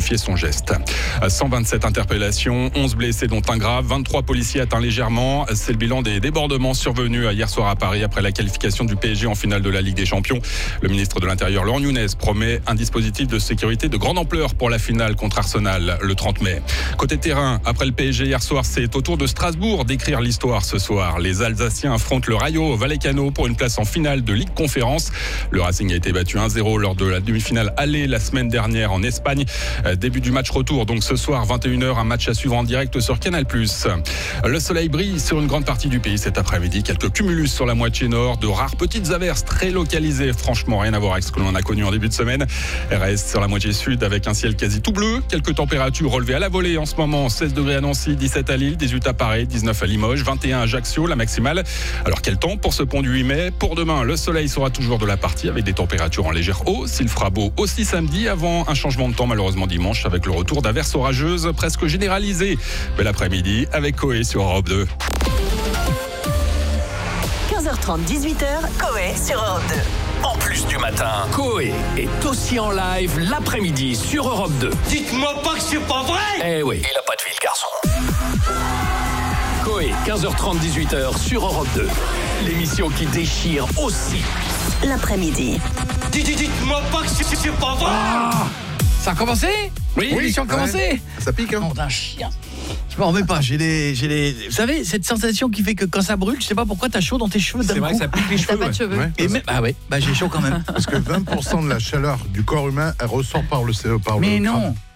justifier son geste. 127 interpellations, 11 blessés dont un grave, 23 policiers atteints légèrement. C'est le bilan des débordements survenus hier soir à Paris après la qualification du PSG en finale de la Ligue des Champions. Le ministre de l'Intérieur, Laurent Nunez, promet un dispositif de sécurité de grande ampleur pour la finale contre Arsenal le 30 mai. Côté terrain, après le PSG hier soir, c'est au tour de Strasbourg d'écrire l'histoire ce soir. Les Alsaciens affrontent le Rayo Vallecano pour une place en finale de Ligue Conférence. Le Racing a été battu 1-0 lors de la demi-finale aller la semaine dernière en Espagne. Début du match retour, donc ce soir 21h, un match à suivre en direct sur Canal+. Le soleil brille sur une grande partie du pays cet après-midi. Quelques cumulus sur la moitié nord, de rares petites averses très localisées. Franchement, rien à voir avec ce que l'on a connu en début de semaine. Reste sur la moitié sud avec un ciel quasi tout bleu. Quelques températures relevées à la volée en ce moment. 16 degrés à Nancy, 17 à Lille, 18 à Paris, 19 à Limoges, 21 à Ajaccio, la maximale. Alors quel temps pour ce pont du 8 mai ? Pour demain, le soleil sera toujours de la partie avec des températures en légère hausse. Il fera beau aussi samedi avant un changement de temps malheureusement dimanche avec le retour d'averses orageuses presque généralisées. Bel après-midi avec Coé sur Europe 2. 15h30, 18h, Coé sur Europe 2. En plus du matin, Coé est aussi en live l'après-midi sur Europe 2. Dites-moi pas que c'est pas vrai! Eh oui, il a pas de vie le garçon. Coé, 15h30, 18h sur Europe 2. L'émission qui déchire aussi l'après-midi. Dites-moi pas que c'est pas vrai! Ça a commencé ? Oui. L'émission a commencé ? Ça pique, hein? Nom d'un chien. Je m'en remets pas, j'ai les... Vous savez, cette sensation qui fait que quand ça brûle, je sais pas pourquoi t'as chaud dans tes cheveux d'un coup. C'est vrai que ça pique les cheveux. T'as pas de cheveux. Ouais. Et même... Ah ouais, bah j'ai chaud quand même. Parce que 20% de la chaleur du corps humain, elle ressort par le Mais crâne. non.